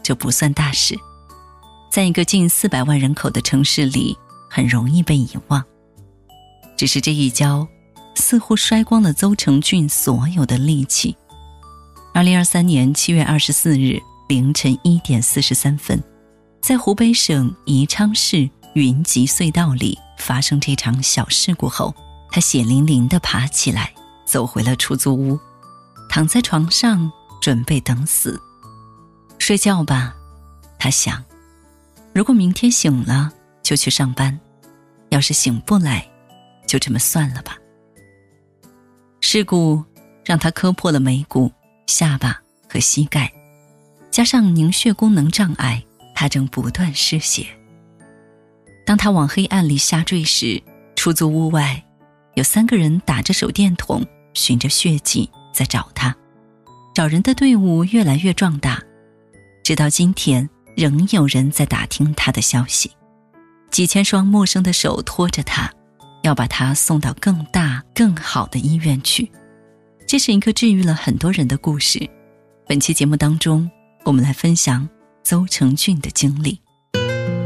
这不算大事，在一个近400万人口的城市里很容易被遗忘。只是这一跤似乎摔光了邹成俊所有的力气。2023年7月24日凌晨1点43分，在湖北省宜昌市云集隧道里发生这场小事故后，他血淋淋地爬起来，走回了出租屋，躺在床上准备等死。睡觉吧，他想，如果明天醒了就去上班，要是醒不来就这么算了吧。事故让他磕破了眉骨、下巴和膝盖，加上凝血功能障碍，他正不断失血。当他往黑暗里下坠时，出租屋外有3个人打着手电筒，循着血迹在找他。找人的队伍越来越壮大，直到今天仍有人在打听他的消息。几千双陌生的手拖着他，要把他送到更大更好的医院去。这是一个治愈了很多人的故事。本期节目当中，我们来分享邹成俊的经历。